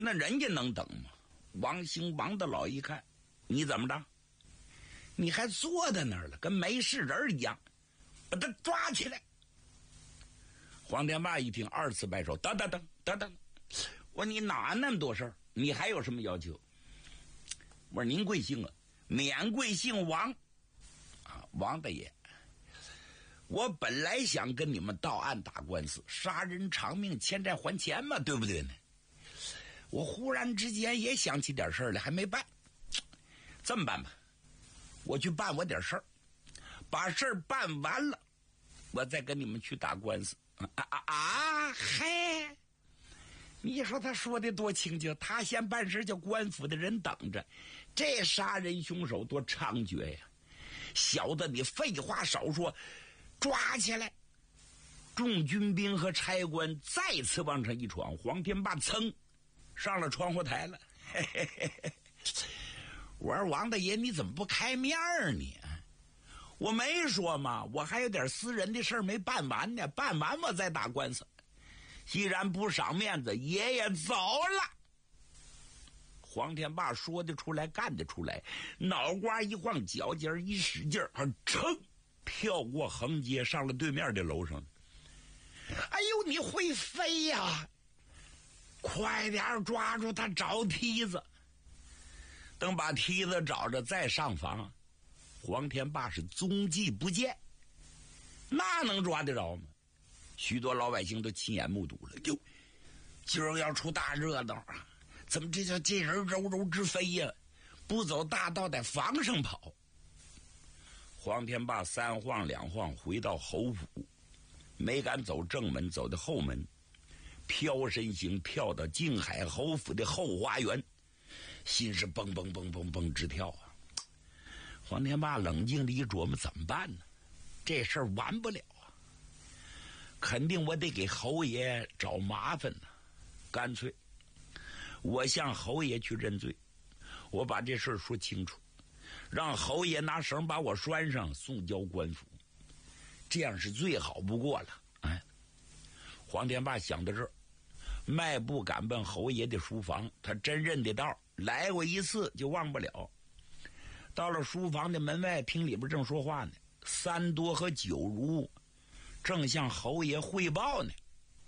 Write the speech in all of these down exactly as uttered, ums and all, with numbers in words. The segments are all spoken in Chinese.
那人家能等吗？王兴王大老一看，你怎么着？你还坐在那儿了，跟没事人一样，把他抓起来。黄天霸一听，二次摆手，等等等等等，我说你哪那么多事儿？你还有什么要求？我说您贵姓啊？免贵姓王啊，王大爷。我本来想跟你们到案打官司，杀人偿命，欠债还钱嘛，对不对呢？我忽然之间也想起点事儿来，还没办。这么办吧，我去办我点事儿，把事儿办完了，我再跟你们去打官司。啊啊啊！嘿，你说他说的多清净，他先办事，叫官府的人等着。这杀人凶手多猖獗呀！小的你废话少说，抓起来！众军兵和差官再次往上一闯，黄天霸噌上了窗户台了。嘿嘿嘿嘿，我说王大爷，你怎么不开面儿呢？我没说嘛，我还有点私人的事儿没办完呢，办完我再打官司。既然不赏面子，爷爷走了。黄天霸说得出来，干得出来，脑瓜一晃，脚尖一使劲儿，噌跳过横街，上了对面的楼上。哎呦，你会飞呀！快点抓住他，找梯子。等把梯子找着，再上房。黄天霸是踪迹不见，那能抓得着吗？许多老百姓都亲眼目睹了。哟，今儿要出大热闹啊！怎么这叫这人柔柔直飞呀？不走大道，在房上跑。黄天霸三晃两晃回到侯府，没敢走正门，走的后门，飘身形跳到靖海侯府的后花园，心是蹦蹦蹦蹦蹦直跳啊！黄天霸冷静地一琢磨，怎么办呢？这事儿完不了啊！肯定我得给侯爷找麻烦呢。干脆我向侯爷去认罪，我把这事儿说清楚，让侯爷拿绳把我拴上，送交官府，这样是最好不过了。哎，黄天霸想到这儿，迈步赶奔侯爷的书房。他真认得道，来过一次就忘不了。到了书房的门外，听里边正说话呢，三多和九如正向侯爷汇报呢。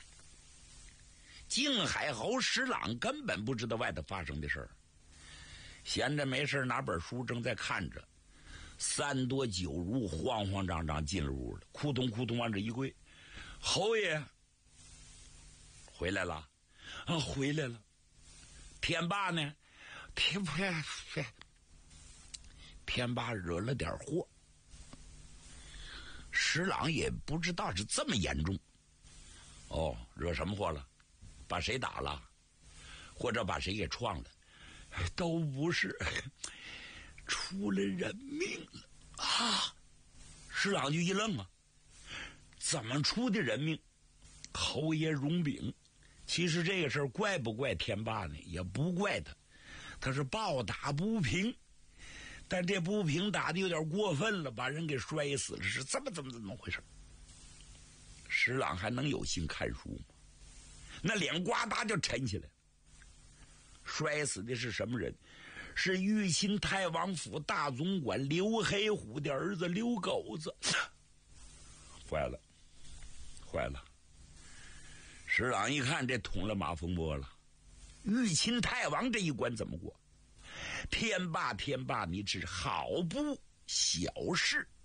靖海侯石朗根本不知道外头发生的事儿，闲着没事拿本书正在看着。三多九如慌慌张张进了屋了，扑通扑通往这一跪：“侯爷回来了啊，回来了。天霸呢？天霸天霸惹了点祸，石朗也不知道是这么严重。哦，惹什么祸了？把谁打了？或者把谁给撞了？都不是，出了人命了啊！”石朗就一愣啊，怎么出的人命？侯爷容禀，其实这个事儿怪不怪天霸呢？也不怪他，他是暴打不平。但这不平打的有点过分了，把人给摔死了，是这么怎么怎么回事？石朗还能有心看书吗？那脸呱嗒就沉起来。摔死的是什么人？是玉清太王府大总管刘黑虎的儿子刘狗子。坏了坏了！石朗一看，这捅了马蜂窝了。玉清太王这一关怎么过？天霸天霸，你只好不小事。